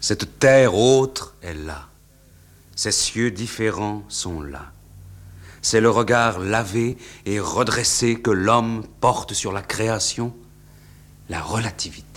Cette terre autre est là. Ces cieux différents sont là. C'est le regard lavé et redressé que l'homme porte sur la création, la relativité.